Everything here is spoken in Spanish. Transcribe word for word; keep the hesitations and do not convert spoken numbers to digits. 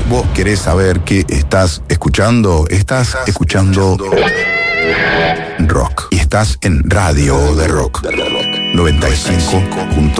vos querés saber qué estás escuchando, estás, estás escuchando, escuchando rock. Y estás en Radio de Rock noventa y cinco punto